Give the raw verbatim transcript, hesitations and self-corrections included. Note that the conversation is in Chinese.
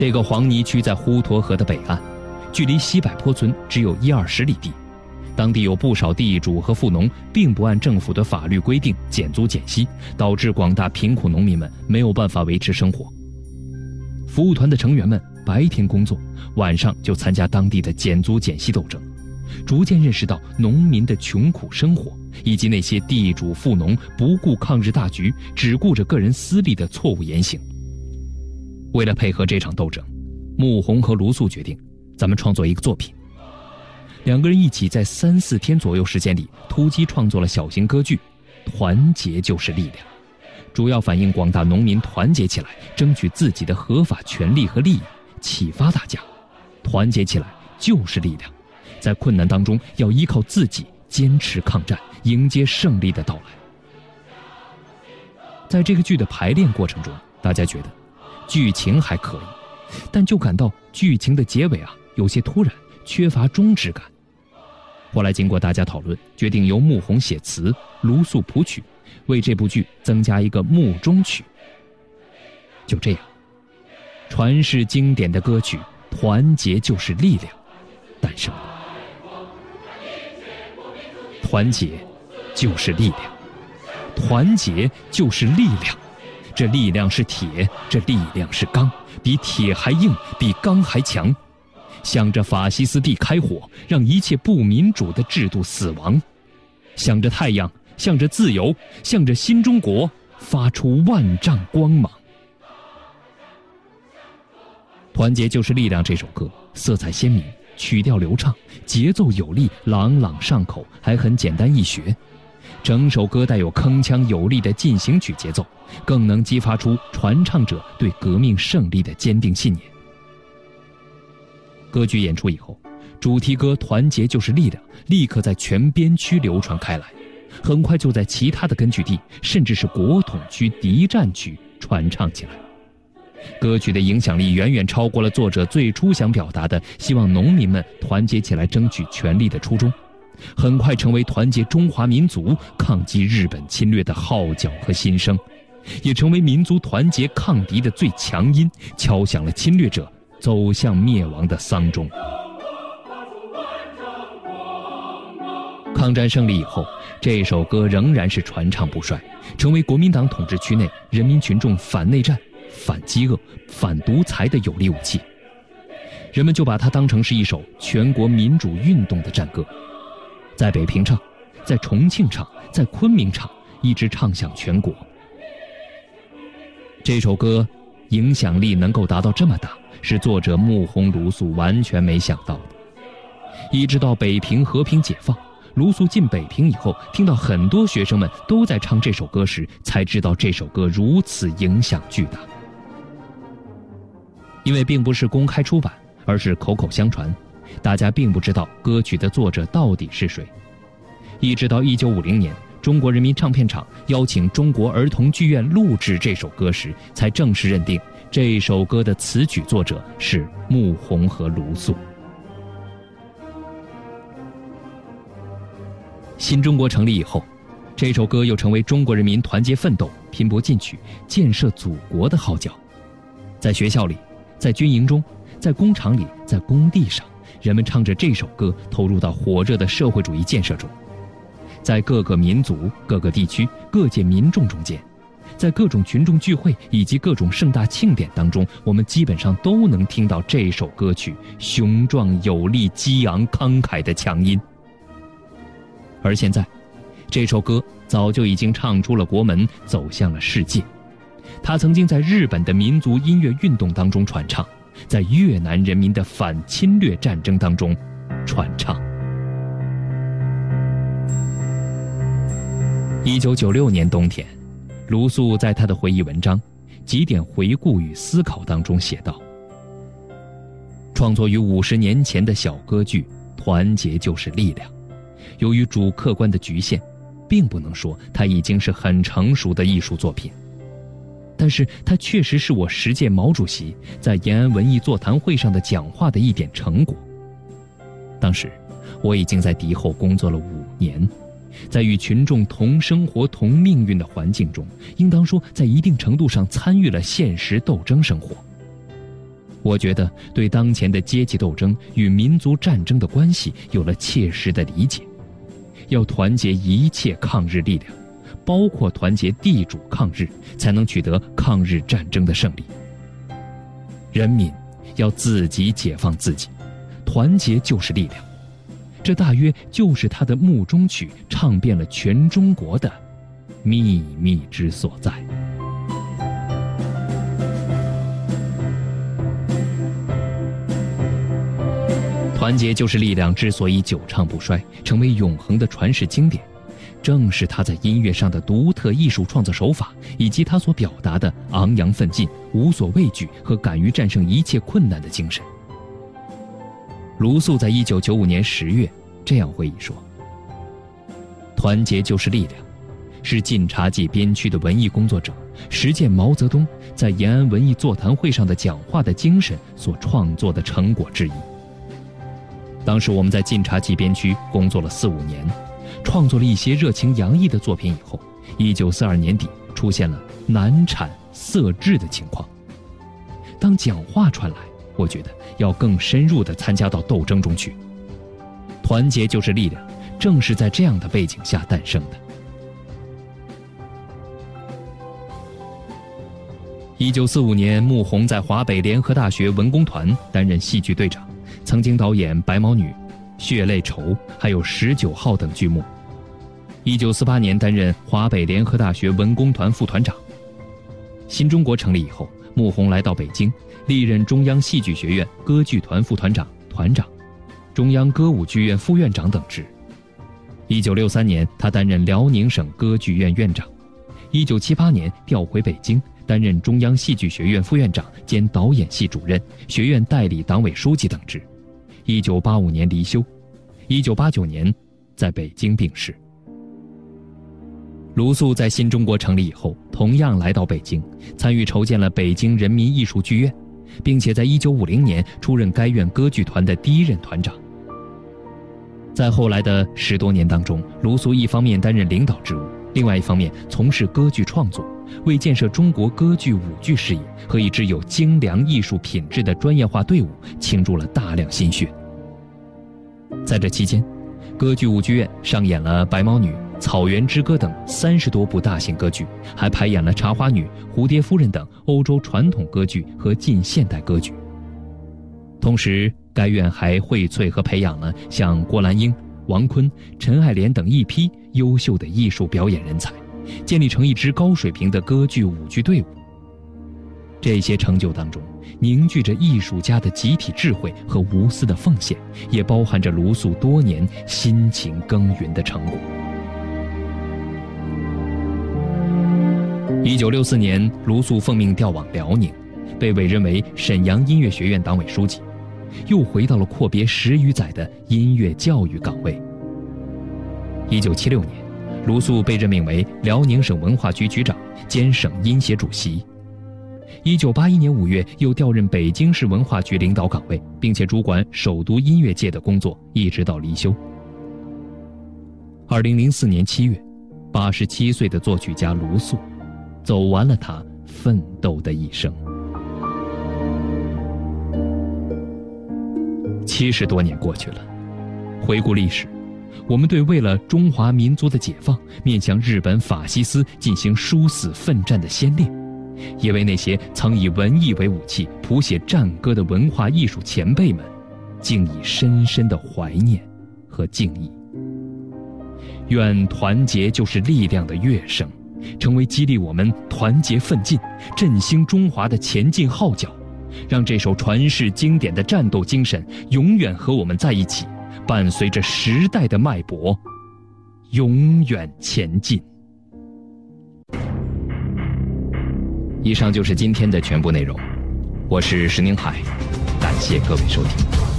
这个黄泥区在滹沱河的北岸，距离西柏坡村只有一二十里地。当地有不少地主和富农并不按政府的法律规定减租减息，导致广大贫苦农民们没有办法维持生活。服务团的成员们白天工作，晚上就参加当地的减租减息斗争，逐渐认识到农民的穷苦生活，以及那些地主富农不顾抗日大局，只顾着个人私利的错误言行。为了配合这场斗争，穆弘和卢素决定，咱们创作一个作品。两个人一起在三四天左右时间里突击创作了小型歌剧《团结就是力量》，主要反映广大农民团结起来，争取自己的合法权利和利益，启发大家团结起来就是力量，在困难当中要依靠自己坚持抗战，迎接胜利的到来。在这个剧的排练过程中，大家觉得剧情还可以，但就感到剧情的结尾啊有些突然，缺乏忠直感。后来经过大家讨论，决定由穆弘写词，卢素谱曲，为这部剧增加一个穆中曲。就这样，传世经典的歌曲《团结就是力量》诞生了。团结就是力量，团结就是力量，这力量是铁，这力量是钢，比铁还硬，比钢还强。向着法西斯地开火，让一切不民主的制度死亡；向着太阳，向着自由，向着新中国发出万丈光芒。团结就是力量这首歌色彩鲜明，曲调流畅，节奏有力，朗朗上口，还很简单易学。整首歌带有铿锵有力的进行曲节奏，更能激发出传唱者对革命胜利的坚定信念。歌剧演出以后，主题歌《团结就是力量》立刻在全边区流传开来，很快就在其他的根据地，甚至是国统区敌占区传唱起来。歌曲的影响力远远超过了作者最初想表达的希望农民们团结起来争取权利的初衷，很快成为团结中华民族、抗击日本侵略的号角和心声，也成为民族团结抗敌的最强音，敲响了侵略者走向灭亡的丧钟。抗战胜利以后，这首歌仍然是传唱不衰，成为国民党统治区内人民群众反内战、反饥饿、反独裁的有力武器。人们就把它当成是一首全国民主运动的战歌，在北平唱，在重庆唱，在昆明唱，一直唱响全国。这首歌影响力能够达到这么大，是作者穆弘、卢素完全没想到的。一直到北平和平解放，卢素进北平以后，听到很多学生们都在唱这首歌时，才知道这首歌如此影响巨大。因为并不是公开出版，而是口口相传，大家并不知道歌曲的作者到底是谁。一直到一九五零年，中国人民唱片厂邀请中国儿童剧院录制这首歌时，才正式认定这首歌的词曲作者是穆弘和卢素。新中国成立以后，这首歌又成为中国人民团结奋斗、拼搏进取、建设祖国的号角。在学校里，在军营中，在工厂里，在工地上，人们唱着这首歌投入到火热的社会主义建设中。在各个民族、各个地区、各界民众中间，在各种群众聚会以及各种盛大庆典当中，我们基本上都能听到这首歌曲雄壮有力、激昂慷慨的强音。而现在，这首歌早就已经唱出了国门，走向了世界。它曾经在日本的民族音乐运动当中传唱，在越南人民的反侵略战争当中传唱。一九九六年冬天，卢素在他的回忆文章《几点回顾与思考》当中写道：创作于五十年前的小歌剧《团结就是力量》，由于主客观的局限，并不能说它已经是很成熟的艺术作品，但是它确实是我十届毛主席在延安文艺座谈会上的讲话的一点成果。当时我已经在敌后工作了五年，在与群众同生活同命运的环境中，应当说在一定程度上参与了现实斗争生活。 我觉得对当前的阶级斗争与民族战争的关系有了切实的理解。要团结一切抗日力量，包括团结地主抗日，才能取得抗日战争的胜利。人民要自己解放自己，团结就是力量。这大约就是他的墓中曲唱遍了全中国的秘密之所在。团结就是力量之所以久唱不衰，成为永恒的传世经典，正是他在音乐上的独特艺术创作手法，以及他所表达的昂扬奋进、无所畏惧和敢于战胜一切困难的精神。卢素在一九九五年十月这样回忆说：团结就是力量，是晋察冀边区的文艺工作者实践毛泽东在延安文艺座谈会上的讲话的精神所创作的成果之一。当时我们在晋察冀边区工作了四五年，创作了一些热情洋溢的作品以后，一九四二年底出现了难产色滞的情况。当讲话传来，我觉得要更深入地参加到斗争中去。团结就是力量，正是在这样的背景下诞生的。一九四五年，穆弘在华北联合大学文工团担任戏剧队长，曾经导演《白毛女》《血泪仇》还有《十九号》等剧目。一九四八年担任华北联合大学文工团副团长。新中国成立以后，穆弘来到北京，历任中央戏剧学院歌剧团副团长、团长，中央歌舞剧院副院长等职。一九六三年，他担任辽宁省歌剧院院长。一九七八年调回北京，担任中央戏剧学院副院长兼导演系主任、学院代理党委书记等职。一九八五年离休，一九八九年在北京病逝。卢素在新中国成立以后，同样来到北京，参与筹建了北京人民艺术剧院，并且在一九五零年出任该院歌剧团的第一任团长。在后来的十多年当中，卢素一方面担任领导职务，另外一方面从事歌剧创作，为建设中国歌剧舞剧事业和一支有精良艺术品质的专业化队伍倾注了大量心血。在这期间，歌剧舞剧院上演了《白毛女》《草原之歌》等三十多部大型歌剧，还排演了《茶花女》《蝴蝶夫人》等欧洲传统歌剧和近现代歌剧。同时，该院还荟萃和培养了像郭兰英、王坤、陈爱莲等一批优秀的艺术表演人才，建立成一支高水平的歌剧舞剧队伍。这些成就当中，凝聚着艺术家的集体智慧和无私的奉献，也包含着卢素多年辛勤耕耘的成果。一九六四年，卢素奉命调往辽宁，被委任为沈阳音乐学院党委书记，又回到了阔别十余载的音乐教育岗位。一九七六年，卢素被任命为辽宁省文化局局长兼省音协主席。一九八一年五月，又调任北京市文化局领导岗位，并且主管首都音乐界的工作，一直到离休。二零零四年七月，八十七岁的作曲家卢素走完了他奋斗的一生。七十多年过去了，回顾历史，我们对为了中华民族的解放，面向日本法西斯进行殊死奋战的先烈，也为那些曾以文艺为武器谱写战歌的文化艺术前辈们，敬以深深的怀念和敬意。愿团结就是力量的乐声，成为激励我们团结奋进、振兴中华的前进号角，让这首传世经典的战斗精神永远和我们在一起，伴随着时代的脉搏，永远前进。以上就是今天的全部内容，我是石宁海，感谢各位收听。